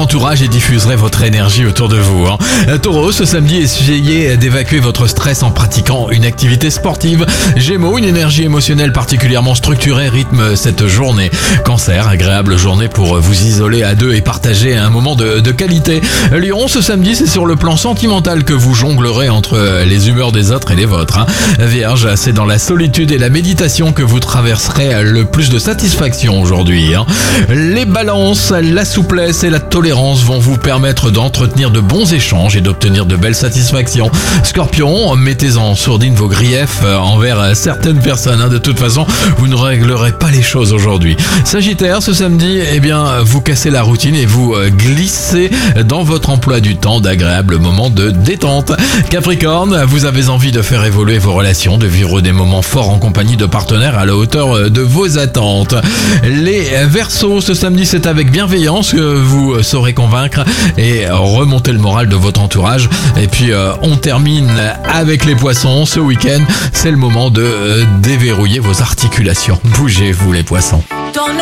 entourage et diffuserez votre énergie autour de vous. Taureau, ce samedi, essayez d'évacuer votre stress en pratiquant une activité sportive. Gémeaux, une énergie émotionnelle particulièrement structurée rythme cette journée. Cancer, agréable journée pour vous isoler à deux et partager un moment de qualité. Lion, ce samedi, c'est sur le plan sentimental que vous jonglerez entre les humeurs des autres et les vôtres. Vierge, c'est dans la solitude et la méditation que vous traverserez le plus de satisfaction aujourd'hui. Les balances, la souplesse et la tolérance vont vous permettre d'entretenir de bons échanges et d'obtenir de belles satisfactions. Scorpion, mettez en sourdine vos griefs envers certaines personnes. De toute façon, vous ne réglerez pas les choses aujourd'hui. Sagittaire, ce samedi, vous cassez la routine et vous glissez dans votre emploi du temps d'agréables moments de détente. Capricorne, vous avez envie de faire évoluer vos relations, de vivre des moments forts en compagnie de partenaires à la hauteur de vos attentes. Les Verseaux, ce samedi, c'est avec bienveillance que vous saurez convaincre et remonter le moral de votre entourage. Et puis, on termine avec les Poissons. Ce week-end, c'est le moment de déverrouiller vos articulations. Bougez-vous les Poissons.